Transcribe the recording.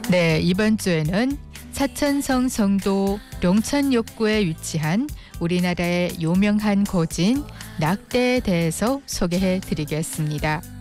네, 이번 주에는 사천성 성도 룡천욕구에 위치한 우리나라의 유명한 고진 낙대에 대해서 소개해 드리겠습니다.